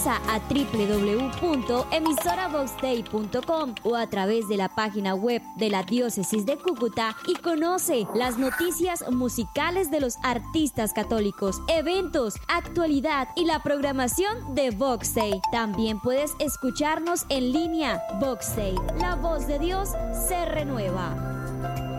Ingresa a www.emisoravoxday.com o a través de la página web de la Diócesis de Cúcuta y conoce las noticias musicales de los artistas católicos, eventos, actualidad y la programación de Vox Day. También puedes escucharnos en línea. Vox Day, la voz de Dios se renueva.